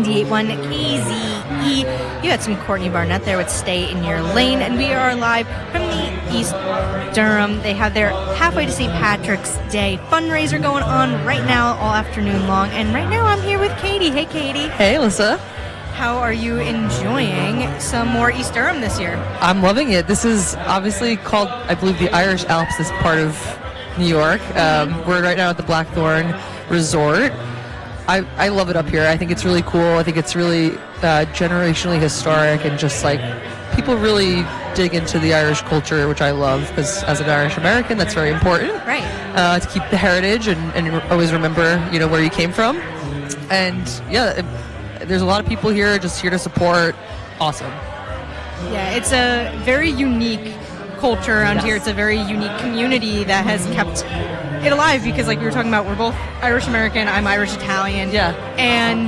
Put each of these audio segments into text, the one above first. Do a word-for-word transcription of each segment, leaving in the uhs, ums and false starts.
ninety-eight point one K Z E. You had some Courtney Barnett there with Stay in Your Lane, and we are live from the East Durham. They have their Halfway to Saint Patrick's Day fundraiser going on right now all afternoon long, and right now I'm here with Katie. Hey, Katie. Hey, Alyssa. How are you enjoying some more East Durham this year? I'm loving it. This is obviously called, I believe, the Irish Alps, this part of New York. Um, we're right now at the Blackthorn Resort. I, I love it up here. I think it's really cool. I think it's really uh, generationally historic, and just like people really dig into the Irish culture, which I love, because as an Irish American, that's very important. Right. Uh, to keep the heritage and, and always remember, you know, where you came from. And yeah, it, there's a lot of people here just here to support. Awesome. Yeah, it's a very unique culture around yes. here. It's a very unique community that has kept it alive, because like we were talking about, we're both Irish American, I'm Irish Italian. Yeah. And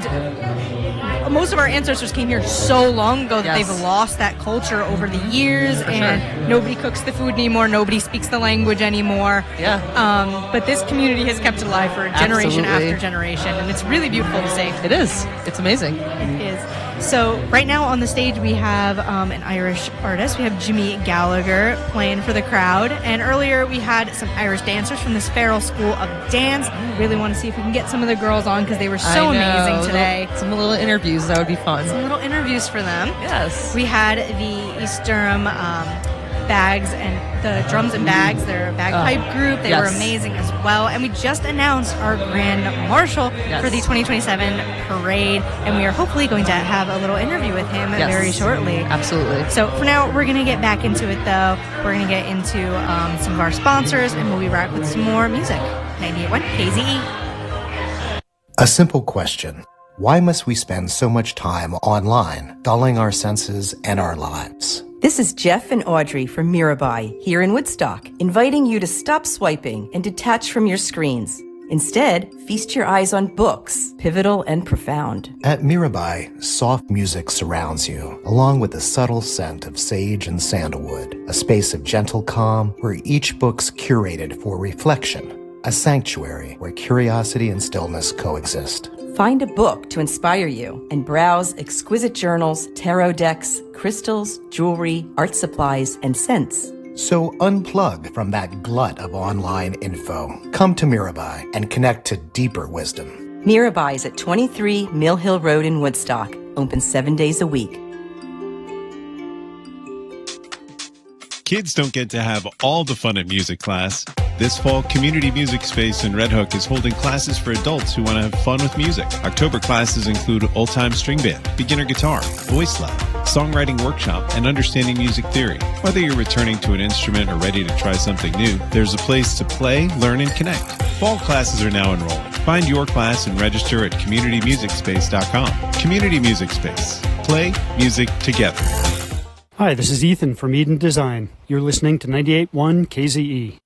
most of our ancestors came here so long ago that yes. they've lost that culture over the years. For and sure. Nobody cooks the food anymore, nobody speaks the language anymore. Yeah. Um, but this community has kept it alive for generation Absolutely. after generation, and it's really beautiful to see. It is. It's amazing. It is. So right now on the stage we have um, an Irish artist. We have Jimmy Gallagher playing for the crowd. And earlier we had some Irish dancers from the Sparrow School of Dance. Really want to see if we can get some of the girls on, because they were so amazing today. Little, some little interviews, that would be fun. Some little interviews for them. Yes. We had the East Durham um, Bags and the Drums and Bags. They're a bagpipe uh, group. They yes. were amazing as well. And we just announced our Grand Marshal yes. for the twenty twenty-seven parade. And we are hopefully going to have a little interview with him yes. very shortly. Absolutely. So for now, we're going to get back into it, though. We're going to get into um, some of our sponsors, and we'll be back with some more music. ninety-eight point one K Z E. A simple question. Why must we spend so much time online, dulling our senses and our lives? This is Jeff and Audrey from Mirabai here in Woodstock, inviting you to stop swiping and detach from your screens. Instead, feast your eyes on books, pivotal and profound. At Mirabai, soft music surrounds you, along with the subtle scent of sage and sandalwood, a space of gentle calm where each book's curated for reflection, a sanctuary where curiosity and stillness coexist. Find a book to inspire you and browse exquisite journals, tarot decks, crystals, jewelry, art supplies, and scents. So unplug from that glut of online info. Come to Mirabai and connect to deeper wisdom. Mirabai is at twenty-three Mill Hill Road in Woodstock, open seven days a week. Kids don't get to have all the fun at music class. This fall, Community Music Space in Red Hook is holding classes for adults who want to have fun with music. October classes include old-time string band, beginner guitar, voice lab, songwriting workshop, and understanding music theory. Whether you're returning to an instrument or ready to try something new, there's a place to play, learn, and connect. Fall classes are now enrolling. Find your class and register at community music space dot com. Community Music Space. Play music together. Hi, this is Ethan from Eden Design. You're listening to ninety-eight point one K Z E.